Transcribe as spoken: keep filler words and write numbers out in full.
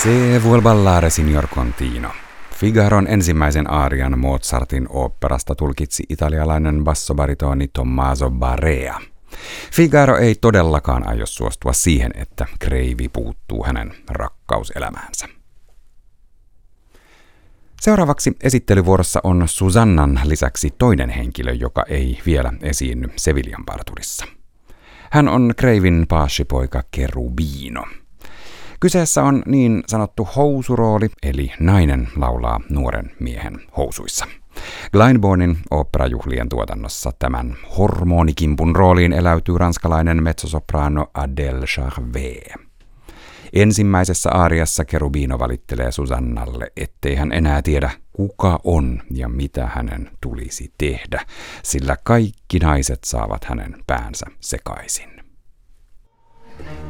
Se vuol ballare, signor Contino. Figaron ensimmäisen aarian Mozartin oopperasta tulkitsi italialainen bassobaritoni Tommaso Barea. Figaro ei todellakaan aio suostua siihen, että kreivi puuttuu hänen rakkauselämäänsä. Seuraavaksi esittelyvuorossa on Susannan lisäksi toinen henkilö, joka ei vielä esiinny Seviljan parturissa. Hän on kreivin paashipoika Cherubino. Kyseessä on niin sanottu housurooli, eli nainen laulaa nuoren miehen housuissa. Glyndebournin oopperajuhlien tuotannossa tämän hormonikimpun rooliin eläytyy ranskalainen mezzosoprano Adèle Charvet. Ensimmäisessä aariassa Cherubino valittelee Susannalle, ettei hän enää tiedä, kuka on ja mitä hänen tulisi tehdä, sillä kaikki naiset saavat hänen päänsä sekaisin.